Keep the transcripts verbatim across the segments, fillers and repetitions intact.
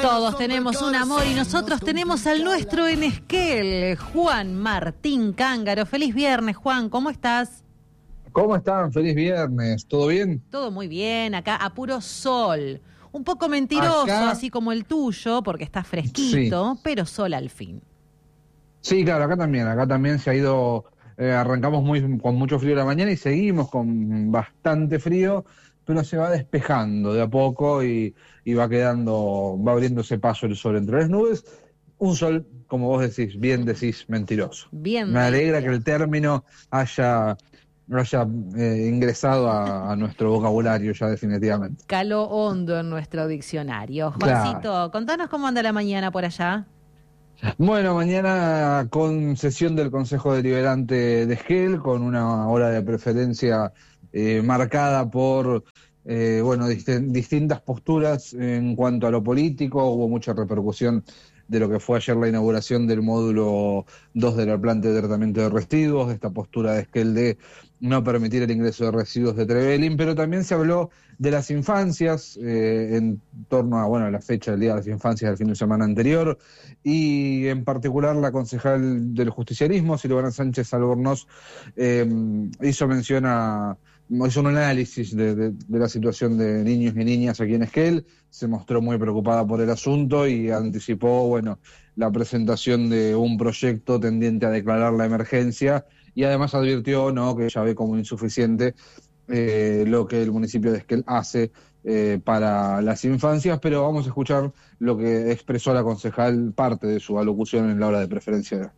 Todos tenemos un amor y nosotros tenemos al nuestro en Esquel, Juan Martín Cángaro. Feliz viernes, Juan, ¿cómo estás? ¿Cómo están? Feliz viernes, ¿todo bien? Todo muy bien, acá a puro sol. Un poco mentiroso, acá, así como el tuyo, porque está fresquito, sí, pero sol al fin. Sí, claro, acá también, acá también se ha ido, eh, arrancamos muy con mucho frío de la mañana y seguimos con bastante frío, pero se va despejando de a poco y, y va quedando, va abriéndose paso el sol entre las nubes. Un sol, como vos decís, bien decís, mentiroso. Bien Me alegra mentiroso. que el término haya... haya eh, ingresado a, a nuestro vocabulario ya definitivamente. Caló hondo en nuestro diccionario. Juancito, claro, contanos cómo anda la mañana por allá. Bueno, mañana con sesión del Consejo Deliberante de Esquel, con una hora de preferencia eh, marcada por eh, bueno, dist distintas posturas en cuanto a lo político. Hubo mucha repercusión de lo que fue ayer la inauguración del módulo dos de la planta de tratamiento de residuos, esta postura de Esquel de no permitir el ingreso de residuos de Trevelin, pero también se habló de las infancias, eh, en torno a bueno, la fecha del Día de las Infancias del fin de semana anterior, y en particular la concejal del justicialismo, Silvana Sánchez Albornoz, eh, hizo mención a... hizo un análisis de, de, de la situación de niños y niñas aquí en Esquel, se mostró muy preocupada por el asunto y anticipó, bueno, la presentación de un proyecto tendiente a declarar la emergencia, y además advirtió, ¿no?, que ella ve como insuficiente eh, lo que el municipio de Esquel hace eh, para las infancias, pero vamos a escuchar lo que expresó la concejal, parte de su alocución en la hora de preferencia.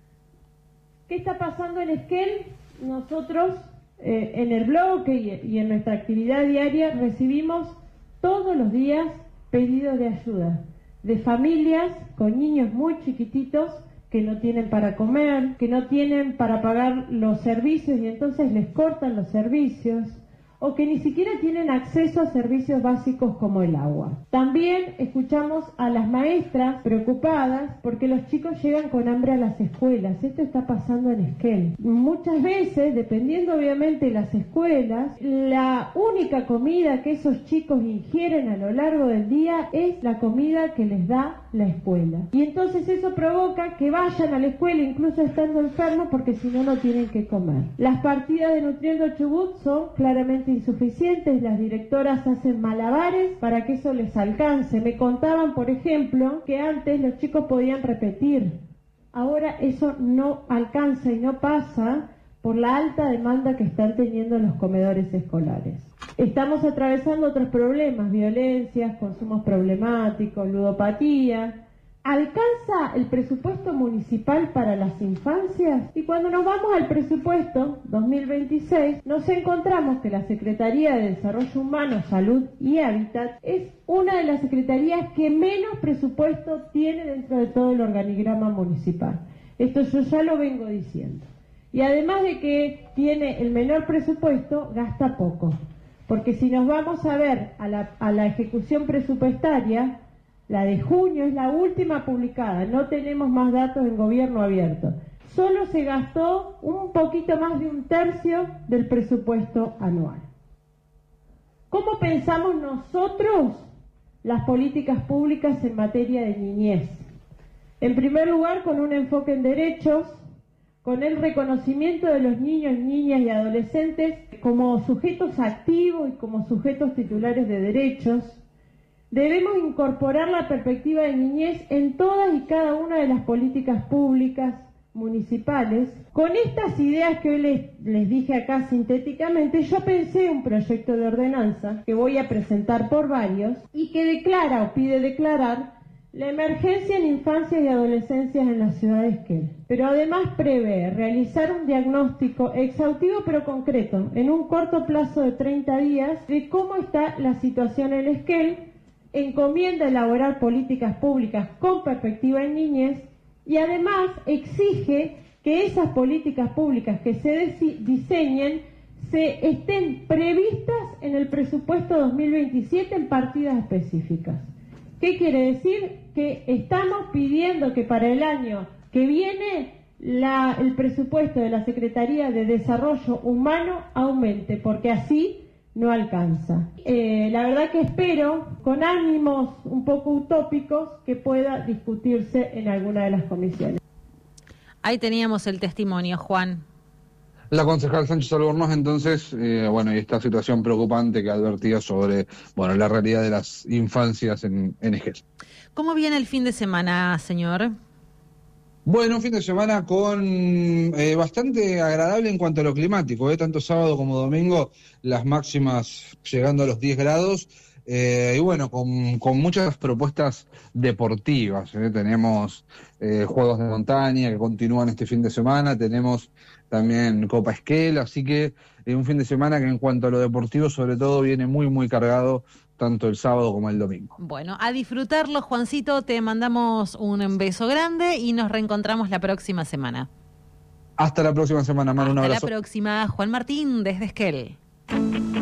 ¿Qué está pasando en Esquel? Nosotros eh, en el bloque y, y en nuestra actividad diaria recibimos todos los días pedidos de ayuda de familias con niños muy chiquititos que no tienen para comer, que no tienen para pagar los servicios y entonces les cortan los servicios, o que ni siquiera tienen acceso a servicios básicos como el agua. También escuchamos a las maestras preocupadas porque los chicos llegan con hambre a las escuelas. Esto está pasando en Esquel. Muchas veces, dependiendo obviamente de las escuelas, la única comida que esos chicos ingieren a lo largo del día es la comida que les da la escuela. Y entonces eso provoca que vayan a la escuela incluso estando enfermos porque si no, no tienen que comer. Las partidas de Nutriendo Chubut son claramente insuficientes, las directoras hacen malabares para que eso les alcance. Me contaban, por ejemplo, que antes los chicos podían repetir. Ahora eso no alcanza y no pasa por la alta demanda que están teniendo los comedores escolares. Estamos atravesando otros problemas, violencias, consumos problemáticos, ludopatía. ¿Alcanza el presupuesto municipal para las infancias? Y cuando nos vamos al presupuesto dos mil veintiséis, nos encontramos que la Secretaría de Desarrollo Humano, Salud y Hábitat es una de las secretarías que menos presupuesto tiene dentro de todo el organigrama municipal. Esto yo ya lo vengo diciendo. Y además de que tiene el menor presupuesto, gasta poco. Porque si nos vamos a ver a la, a la ejecución presupuestaria, la de junio es la última publicada, no tenemos más datos en gobierno abierto. Solo se gastó un poquito más de un tercio del presupuesto anual. ¿Cómo pensamos nosotros las políticas públicas en materia de niñez? En primer lugar, con un enfoque en derechos, con el reconocimiento de los niños, niñas y adolescentes como sujetos activos y como sujetos titulares de derechos. Debemos incorporar la perspectiva de niñez en todas y cada una de las políticas públicas municipales. Con estas ideas que hoy les, les dije acá sintéticamente, yo pensé un proyecto de ordenanza que voy a presentar por varios y que declara o pide declarar la emergencia en infancias y adolescencias en la ciudad de Esquel. Pero además prevé realizar un diagnóstico exhaustivo pero concreto en un corto plazo de treinta días de cómo está la situación en Esquel. Encomienda elaborar políticas públicas con perspectiva en niñez y además exige que esas políticas públicas que se diseñen se estén previstas en el presupuesto dos mil veintisiete en partidas específicas. ¿Qué quiere decir? Que estamos pidiendo que para el año que viene la, el presupuesto de la Secretaría de Desarrollo Humano aumente, porque así no alcanza. Eh, la verdad que espero, con ánimos un poco utópicos, que pueda discutirse en alguna de las comisiones. Ahí teníamos el testimonio, Juan. La concejal Sánchez Albornoz, entonces, eh, bueno, y esta situación preocupante que advertía sobre, bueno, la realidad de las infancias en, en Esquel. ¿Cómo viene el fin de semana, señor? Bueno, un fin de semana con eh, bastante agradable en cuanto a lo climático, ¿eh? Tanto sábado como domingo, las máximas llegando a los diez grados. Eh, y bueno, con, con muchas propuestas deportivas, ¿eh? Tenemos eh, juegos de montaña que continúan este fin de semana, tenemos también Copa Esquel, así que eh, un fin de semana que en cuanto a lo deportivo sobre todo viene muy muy cargado, tanto el sábado como el domingo. Bueno, a disfrutarlo, Juancito, te mandamos un beso grande y nos reencontramos la próxima semana. Hasta la próxima semana, Manu, un abrazo. Hasta la próxima, Juan Martín desde Esquel.